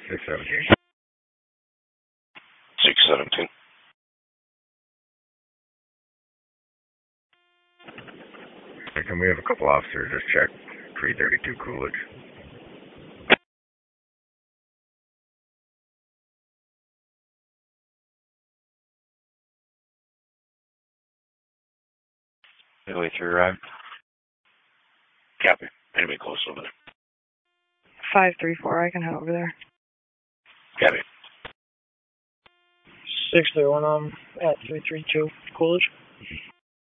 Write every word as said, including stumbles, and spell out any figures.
six seventeen. six seventeen. Can we have a couple officers just check three thirty-two Coolidge? Midway through, right? Copy. Anybody close over there? five three four, I can head over there. Copy. six three one, um, at three three two Coolidge.